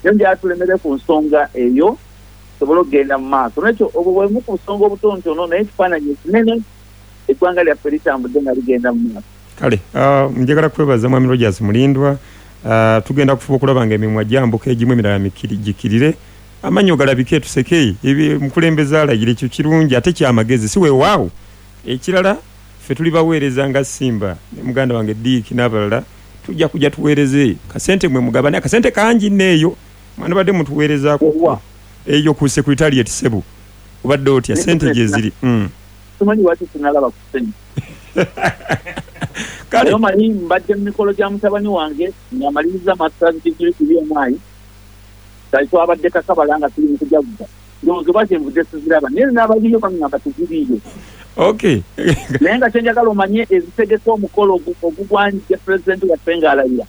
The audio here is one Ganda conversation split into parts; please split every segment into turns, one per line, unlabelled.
yonje atulemere ku nsonga eyo sobola okugenda mu maaso nekyo obwo bwemu ku nsonga obutontono naye ekifaananyi ekinene eggwanga lyaffe litambudde nga ligenda mu maaso.
Kale njagala kwebaza Mwami Rogers Mulindwa. Tugenda kufuba okulaba nga emimwa gyambuka egimu emirala gikirire amanyo galabike tuseke mukulembeze alayire ekyo kirungi ate kyamagezi si weewaawo. Ekirala ffe tuli baweereza nga Simba ne muganda wange Dick n'abalala tujja kujja tuweereze kasente mwe mugabane akasente kangi neeyo mwana badde mutuweerezaako eyo ku Secretariat Sebu obadde otya sente gye ziri.
Tumanyi wati tunalaba ku sente. Kale mani mbadde mu mikolo gya mutabani wange ngamaliriza masanti kiri omwayi kale twabadde kakabala nga tuli mu kujaguza ndowooza oba kyenvudde siziraba naye n'abaliyo bangamba tuziriyo.
Okay.
Naye nga kyenjagala omanye ezitegeka omukolo ogugwanidde pulezidenti waffe ng'alayira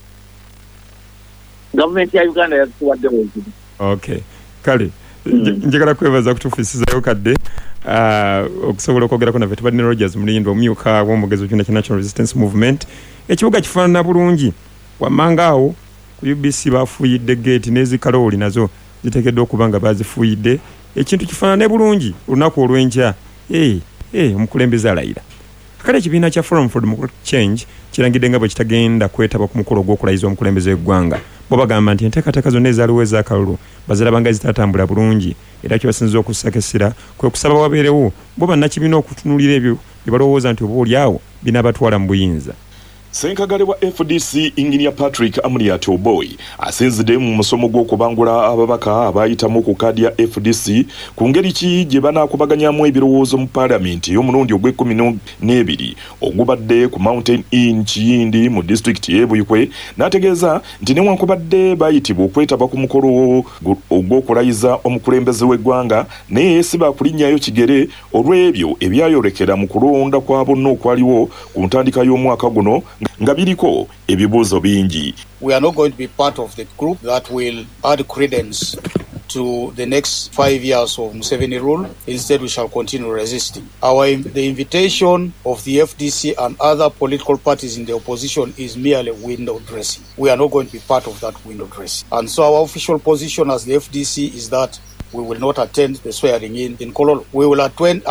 gavumenti ya Uganda yazituwaddewo ezibu.
Okay. Kale njagala kwebaza kutufiisizayo kadde okusobola okwogerako naffe tubadde ne Rogers Mulindwa omumyuka w'omugezi w'ekibiina kya National Resistance Movement. Ekibuga kifaanana bulungi wammanga awo ku UBC bafuuyidde geeti n'ezikalooli nazo ziteekeddwa okuba nga bazifuuyidde ekintu kifaanane bulungi olunaku olw'enkya. Omukulembeze alayira. Kale ekibiina kya Forum for Democratic Change kirangidde nga bwe kitagenda kwetaba ku mukolo gw'okulayiza omukulembeze w'eggwanga. Bo bagamba nti enteekateeka zonna ezaaliwo ez'akalulu baziraba nga zitatambula bulungi era kye basinza okusakesera kwe kusaba wabeerewo bo bannakibiina okutunuulira ebyo bye balowooza nti oba oliawo binaabatwala mu buyinza.
Senkagale wa FDC Engineer Patrick Amuriat Oboy asinzidde mu musomo gw'okubangula ababaka abayitamu ku kaadi ya FDC ku ngeri ki gye banaakubaganyamu ebirowoozo mu paalamenti y'omulundi ogw'e12 ogubadde ku Mountain Inn Kiyindi mu disitulikiti y'e Buyikwe n'ategeeza nti newankubadde bayitibwa okwetaba ku mukolo ogw'okulayiza omukulembeze w'eggwanga naye si baakulinnyayo kigere olw'ebyo ebyayolekera mu kulonda kwa bonna okwaliwo ku ntandika y'omwaka guno nga biriko ebibuuzo bingi.
We are not going to be part of the group that will add credence to the next 5 years of Museveni rule. Instead, we shall continue resisting. The invitation of the FDC and other political parties in the opposition is merely window dressing. We are not going to be part of that window dressing. And so our official position as the FDC is that we will not attend the swearing in Kololo. We will attend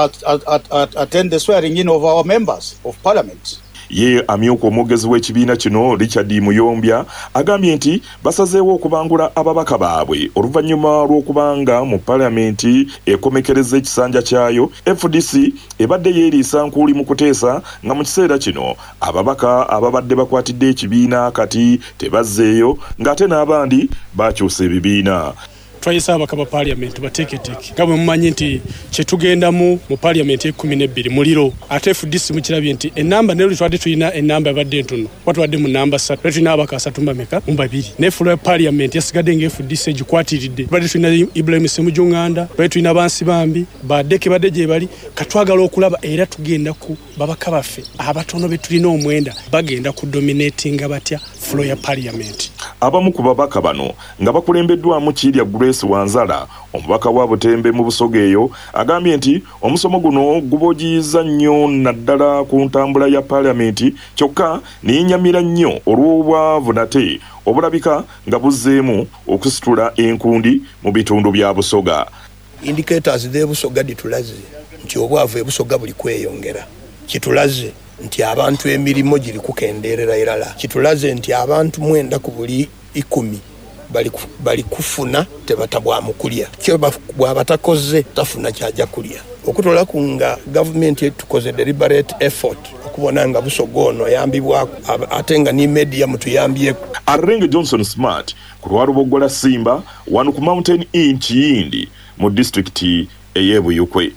the swearing in of our members of parliament.
Ye amyuka omwogezi w'ekibiina kino Richard Muyombya agambye nti basazeewo okubangula ababaka baabwe oluvannyuma lw'okubanga mu paalamenti ekomekereza ekisanja kyayo FDC ebadde yeeriisa nkuuli mu kuteesa nga mu kiseera kino ababaka ababadde bakwatidde ekibiina kati tebazzeeyo ng'ate n'abandi bakyusa ebibiina.
Twayisa abakaba parliament bateketeke nga bwe mumanyi nti kyetugenda mu parliament e12 muliro ate FDC mukirabye nti enamba nero twadde tulina enamba abadde ntono watwadde mu namba 3 tulina abaka 3 mbameka mu 2 ne full parliament yasigadde nga FDC gikwatiridde badde tulina Ibrahim Semujunganda badde tulina bansi bambi badeke badde gye bali katwagala okulaba era tugenda ku babaka baffe abatono be tulina omwenda bagenda ku dominating batya floor ya parliament.
Abamu ku babaka bano nga bakulembeddwamu Kirya Grace Wanzala omubaka wa Butembe mu Busogeeyo agambye nti omusomo guno gubogiiza nnyo naddala ku ntambula ya paalamenti kyokka ninyamira nnyo olw'obwavu nate obulabika nga buzzeemu okusitula enkundi mu bitundu bya Busoga.
Indicators de Busoga ditulaze nti obwavu ebusoga buli kweyongera. Kitulaze nti abantu emirimu giri kukendeerera irala. Kitulaze nti abantu 9 ku buli 10 bali kufuna tebatabwamu kulya. Kyo bwabatakoze tafuna kyajja kulya. Okutola kunga government yetukoze deliberate effort okubona nga Busoga ono yambibwa ate nga ni media mutuyambye.
Arenge Johnson Smart ku lwalubogola Simba wano ku Mountain Inn Kiyindi mu disitulikiti ey'e Buyikwe.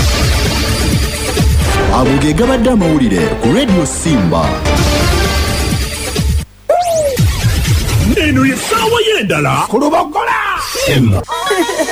Abuge gabadde amawulire ku Radio Simba.
Neno yesawa yendala kulubogola Simba.